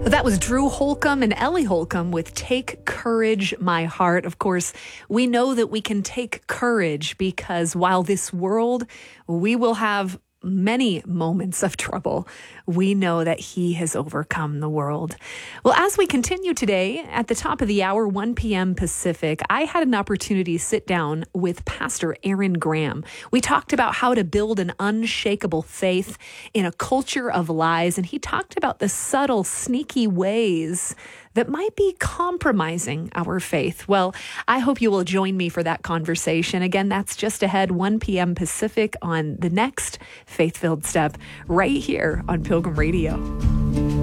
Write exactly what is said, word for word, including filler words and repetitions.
That was Drew Holcomb and Ellie Holcomb with Take Courage, My Heart. Of course, we know that we can take courage because while this world, we will have many moments of trouble, we know that He has overcome the world. Well, as we continue today, at the top of the hour, one p.m. Pacific, I had an opportunity to sit down with Pastor Aaron Graham. We talked about how to build an unshakable faith in a culture of lies, and he talked about the subtle, sneaky ways that might be compromising our faith. Well, I hope you will join me for that conversation. Again, that's just ahead, one p.m. Pacific on the next Faith-Filled Step right here on Pilgrim Radio.